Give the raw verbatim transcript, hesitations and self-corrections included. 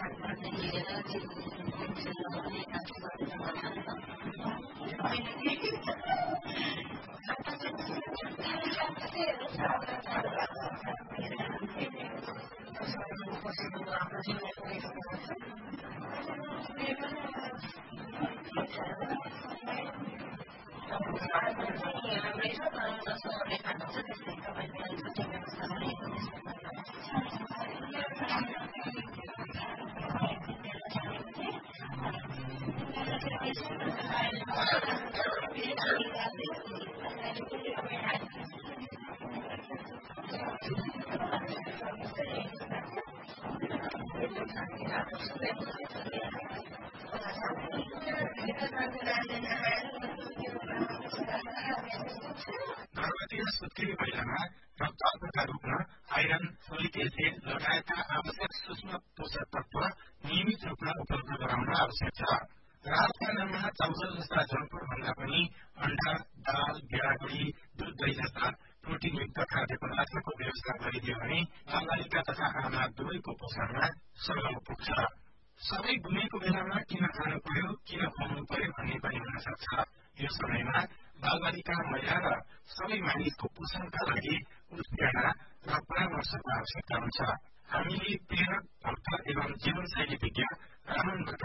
गर्भवती सुत्केरी महिलामा रक्तअल्पका रूपमा आइरन, फोलिक एसिड लगायतका आवश्यक सूक्ष्म पोषक तत्व नियमित रूपमा उपलब्ध गराउन आवश्यक छ। राहत खानामा चाउचाउ जस्ता जङ्क भन्दा पनि अण्डा, दाल, गेडागुडी, दूध, दही जस्ता प्रोटिनयुक्त खाद्य पदार्थको व्यवस्था गरिदियो भने बालबालिका तथा आमा दुवैको पोषणमा सहयोग पुग्छ। सबै गुमेको बेलामा किन खानु पर्यो, किन खुवाउनु पर्यो भन्ने पनि हुन सक्छ। यो समयमा बालबालिका, महिला र सबै मानिसको पोषणका लागि उत्प्रेरणा र परामर्शको आवश्यकता हुन्छ। हामीले प्रेरक, भक्त एवं जीवनशैली विज्ञ रामन